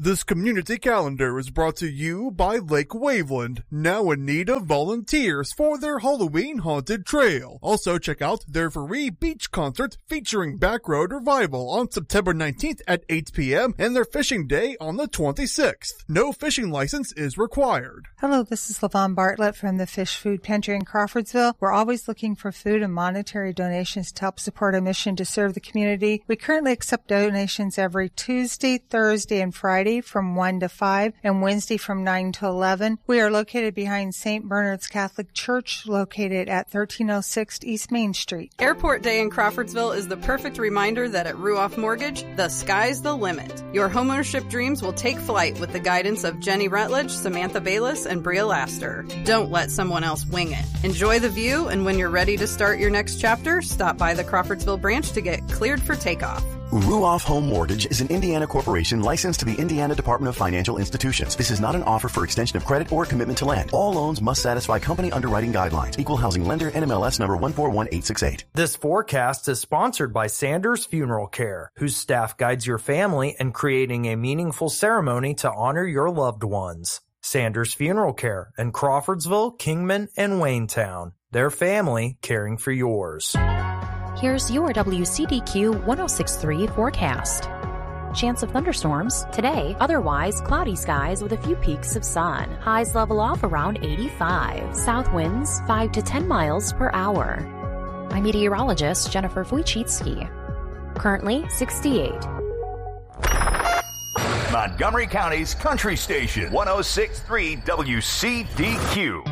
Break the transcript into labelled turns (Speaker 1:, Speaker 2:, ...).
Speaker 1: This community calendar is brought to you by Lake Waveland, now in need of volunteers for their Halloween Haunted Trail. Also check out their free beach concert featuring Backroad Revival on September 19th at 8 p.m. and their fishing day on the 26th. No fishing license is required.
Speaker 2: Hello, this is LaVon Bartlett from the Fish Food Pantry in Crawfordsville. We're always looking for food and monetary donations to help support our mission to serve the community. We currently accept donations every Tuesday, Thursday, and Friday from 1 to 5 and Wednesday from 9 to 11. We are located behind St. Bernard's Catholic Church, located at 1306 East Main Street.
Speaker 3: Airport Day in Crawfordsville is the perfect reminder that at Ruoff Mortgage, the sky's the limit. Your homeownership dreams will take flight with the guidance of Jenny Rutledge, Samantha Bayless, and Bria Laster. Don't let someone else wing it. Enjoy the view, and when you're ready to start your next chapter, stop by the Crawfordsville branch to get cleared for takeoff.
Speaker 4: Ruoff Home Mortgage is an Indiana corporation licensed to the Indiana Department of Financial Institutions. This is not an offer for extension of credit or commitment to lend. All loans must satisfy company underwriting guidelines. Equal housing lender, NMLS number 141868.
Speaker 5: This forecast is sponsored by Sanders Funeral Care, whose staff guides your family in creating a meaningful ceremony to honor your loved ones. Sanders Funeral Care in Crawfordsville, Kingman, and Waynetown. Their family caring for yours.
Speaker 6: Here's your WCDQ 106.3 forecast. Chance of thunderstorms today, otherwise cloudy skies with a few peaks of sun. Highs level off around 85. South winds 5 to 10 miles per hour. I'm meteorologist Jennifer Wojcicki. Currently 68.
Speaker 7: Montgomery County's Country Station, 106.3 WCDQ.